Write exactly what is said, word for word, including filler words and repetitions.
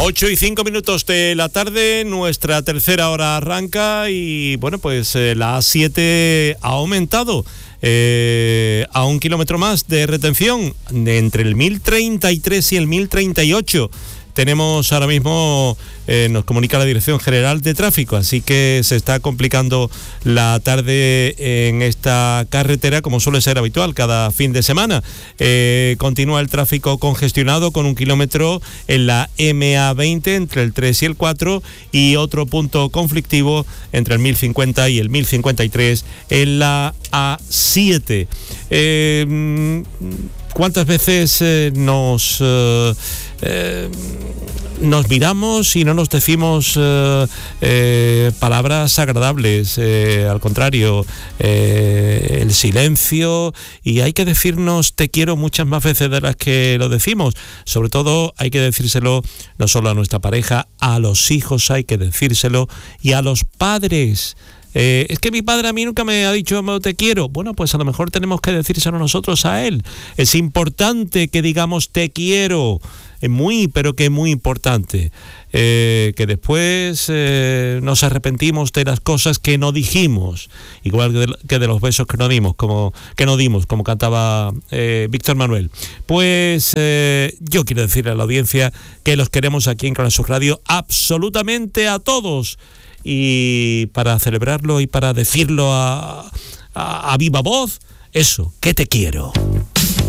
ocho y cinco minutos de la tarde, nuestra tercera hora arranca y bueno, pues eh, la A siete ha aumentado eh, a un kilómetro más de retención de entre el mil treinta y tres y el mil treinta y ocho. Tenemos ahora mismo, eh, nos comunica la Dirección General de Tráfico, así que se está complicando la tarde en esta carretera, como suele ser habitual cada fin de semana. Eh, continúa el tráfico congestionado con un kilómetro en la eme a veinte entre el tres y el cuatro y otro punto conflictivo entre el mil cincuenta y el mil cincuenta y tres en la A siete. Eh, ¿Cuántas veces eh, nos... Eh, Eh, nos miramos y no nos decimos eh, eh, palabras agradables? Eh, al contrario, eh, el silencio, y hay que decirnos te quiero muchas más veces de las que lo decimos. Sobre todo hay que decírselo no solo a nuestra pareja, a los hijos hay que decírselo, y a los padres. Eh, es que mi padre a mí nunca me ha dicho te quiero. Bueno, pues a lo mejor tenemos que decírselo nosotros a él. Es importante que digamos te quiero. Es muy, pero que muy importante. Eh, que después eh, nos arrepentimos de las cosas que no dijimos, igual que de, que de los besos que no dimos, como que no dimos, como cantaba eh, Víctor Manuel. Pues eh, yo quiero decirle a la audiencia que los queremos aquí en Canal Sur Radio absolutamente a todos. Y para celebrarlo y para decirlo a, a, a viva voz, eso, que te quiero.